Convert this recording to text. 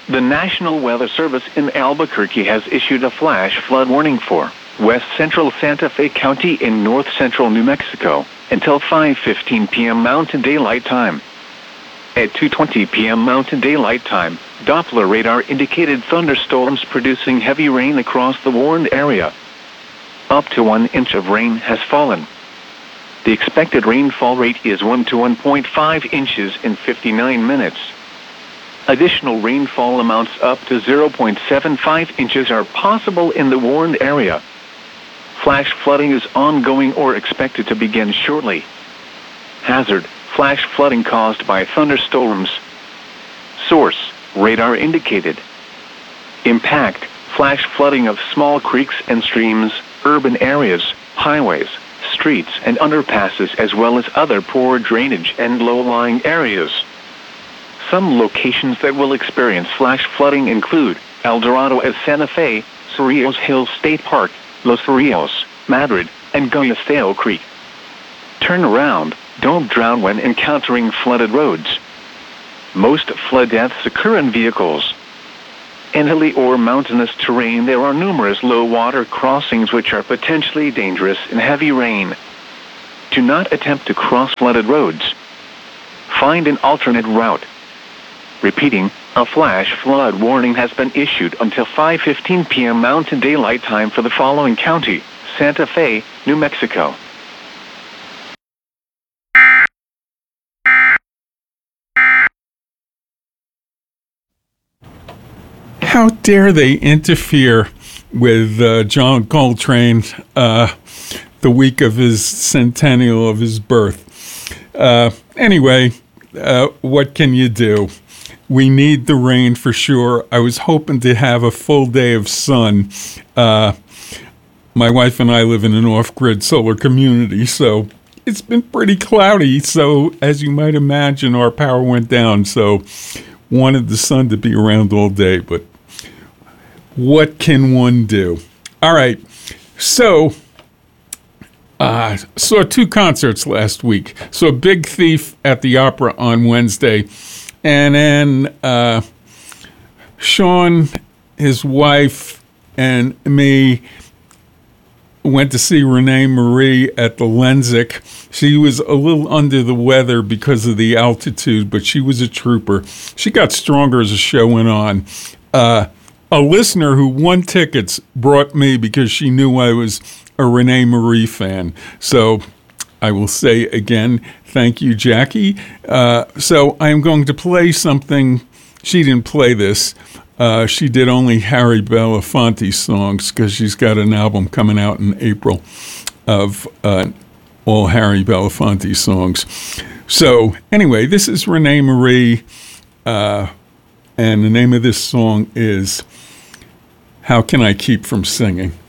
The National Weather Service in Albuquerque has issued a flash flood warning for west central Santa Fe County in north central New Mexico until 5:15 p.m. Mountain Daylight Time. At 2:20 p.m. Mountain Daylight Time, Doppler radar indicated thunderstorms producing heavy rain across the warned area. Up to 1 inch of rain has fallen. The expected rainfall rate is 1 to 1.5 inches in 59 minutes. Additional rainfall amounts up to 0.75 inches are possible in the warned area. Flash flooding is ongoing or expected to begin shortly. Hazard: flash flooding caused by thunderstorms. Source: radar indicated. Impact: flash flooding of small creeks and streams, urban areas, highways, streets and underpasses, as well as other poor drainage and low-lying areas. Some locations that will experience flash flooding include El Dorado at Santa Fe, Cerrillos Hills State Park, Los Rios, Madrid, and Galisteo Creek. Turn around, don't drown when encountering flooded roads. Most flood deaths occur in vehicles. In hilly or mountainous terrain, there are numerous low-water crossings which are potentially dangerous in heavy rain. Do not attempt to cross flooded roads. Find an alternate route. Repeating, a flash flood warning has been issued until 5:15 p.m. Mountain Daylight Time for the following county: Santa Fe, New Mexico. How dare they interfere with John Coltrane the week of his centennial of his birth? Anyway, what can you do? We need the rain for sure. I was hoping to have a full day of sun. My wife and I live in an off-grid solar community, so it's been pretty cloudy. So as you might imagine, our power went down. So wanted the sun to be around all day, but what can one do? All right. So saw 2 concerts last week. Saw Big Thief at the Opera on Wednesday. And then Sean, his wife, and me went to see Renee Marie at the Lensic. She was a little under the weather because of the altitude, but she was a trooper. She got stronger as the show went on. A listener who won tickets brought me because she knew I was a Renee Marie fan. So I will say again, thank you, Jackie. So I'm going to play something. She didn't play this. She did only Harry Belafonte songs because she's got an album coming out in April of all Harry Belafonte songs. So anyway, this is Renee Marie, and the name of this song is How Can I Keep From Singing?